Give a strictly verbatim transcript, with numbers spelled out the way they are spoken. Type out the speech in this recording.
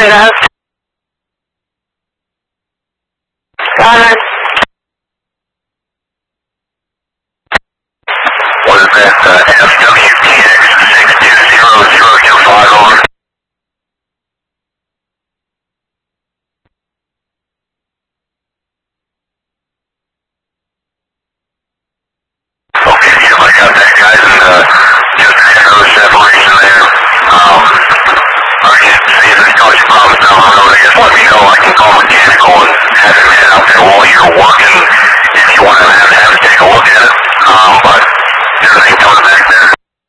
Ramirez. Gunner. What is that? Uh, F W T X six two zero zero two five, over. Okay, yep, I got that, guys, and uh, just a hair of separation there. Um, I can see if there's causing problems down the road. I guess let me know. I can call mechanical and have him head out there while you're working if you want to have, have to take a look at it. Um, but everything coming back there.